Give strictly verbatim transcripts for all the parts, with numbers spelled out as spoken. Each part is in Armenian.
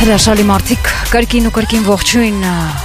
Հրաշալի մարդիկ, կրկին ու կրկին ողջույն,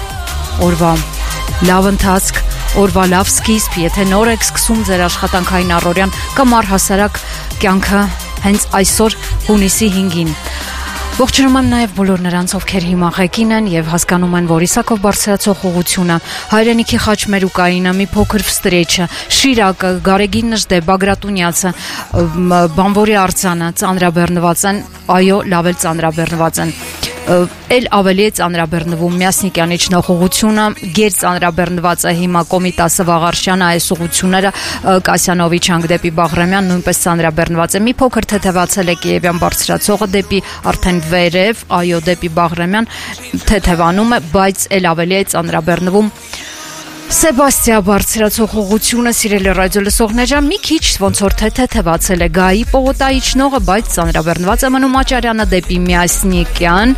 օրվա լավ ընթացք, օրվա լավ սկիզբ, եթե նոր եք սկսում ձեր աշխատանքային առօրյան կամ առհասարակ կյանքը հենց այսօր հունիսի հինգին։ Ողջունում եմ նաև բոլոր նրանց, ովքեր հիմա ղեկին են եւ հասկանում են, որ Իսակով բարձրացող ուղղությունը, հայրենիքի խաչմերուկայինը, մի փոքր վստրեչը, Շիրակը, Գարեգին Նժդե, Բագրատունյացը, Բանվորի արձանը ծանրաբեռնված են, այո, լավ էլ ծանրաբեռնված են։ Էլ ավելի է ծանրաբեռնվում Միասնիկյանի ճնողողությունը, գեր ծանրաբեռնված է հիմա Կոմիտասը Վաղարշյանը, այս ուղղությունները Կասյանովի չանք դեպի Բաղրամյան նույնպես ծանրաբեռնված է։ Մի փոքր թեթևացել է Կիևյան բարձրացողը դեպի արդեն վերև, այո, դեպի Բաղրամյան թեթևանում է, բայց էլ ավելի է ծանրաբեռնվում Սեբաստիա բարձրացող ուղղությունը, սիրելի ռադիո լսողներ, մի քիչ ոնց որ թեթևացել է Գայի պողոտայի ճնողը, բայց ծանրաբեռնված է մնում Աճարյանը դեպի Միասնիկյան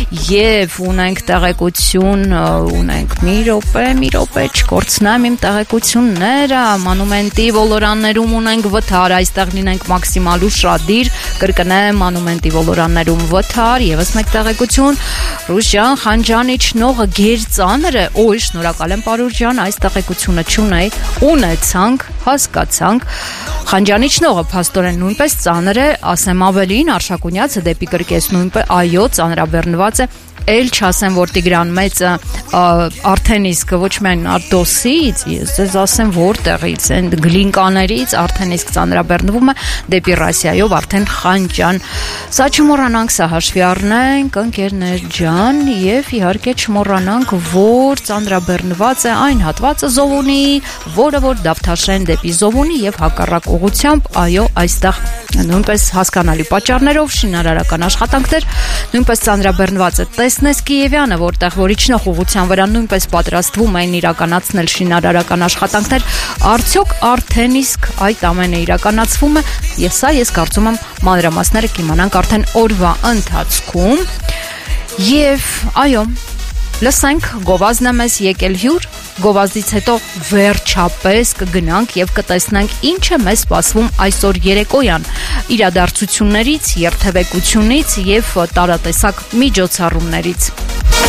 եւ ունենք տեղեկություն, ունենք մի րոպե, մի րոպե չկորցնեմ իմ տեղեկությունները, Մանումենտի ոլորաններում ունենք վթար, այստեղ լինենք մաքսիմալ ուշադիր, կրկնեմ Մանումենտի ոլորաններում վթար, եւս մեկ տեղեկություն, Ռուժան Խանջյանի ճնողը գեր ծանր է, օй, շնորհակալ եմ պարուր ջան, այս տեղեկությունը չունեի, ունեցանք, հասկացանք, Խանջյանի ճնողը փաստորեն նույնպես ծանր է, ասեմ ավելին, Արշակունյացը դեպի կրկես նույնպես, այո, ծանրաբեռնված է, էլ չասեմ, որ Տիգրան մեծը արդեն իսկ ոչ միայն Արտոսից, ես ձեզ ասեմ որտեղից, են գլինկաներից արդեն իսկ ծանրաբեռնվում է դեպի Ռասիայով արդեն Խանջան։ Սա չմոռանանք, սա հաշվի առնենք, ընկերներ ջան, եւ իհարկե չմոռանանք, որ ծանրաբեռնված է այն հատվածը Զովունի, որը որ Դավթաշեն դեպի Զովունի եւ հակառակ ուղղությամբ, այո, այստեղ նույնպես հասկանալի պատճառներով շինարարական աշխատանքներ, նույնպես ծանրաբեռնված է տեսնես Կիևյանը, որտեղ որ իջնող ուղղության վրա նույնպես պատրաստվում են իրականացնել շինարարական աշխատանքներ, արդյոք արդեն իսկ այդ ամենը իրականացվում է, եւ սա ես կարծում եմ մանրամասները կիմանանք արդեն օրվա ընթացքում, եւ այո, լսենք գովազդն է մեզ եկել հյուր, գովազդից հետո վերջապես կգնանք եւ կտեսնենք ինչ է մեզ սպասվում այսօր երեկոյան իրադարձություններից, երթևեկությունից եւ տարատեսակ միջոցառումներից։